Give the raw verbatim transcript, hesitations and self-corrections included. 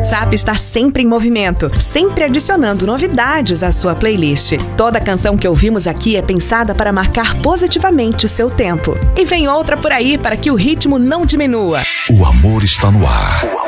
WhatsApp está sempre em movimento, sempre adicionando novidades à sua playlist. Toda canção que ouvimos aqui é pensada para marcar positivamente o seu tempo. E vem outra por aí para que o ritmo não diminua. O amor está no ar.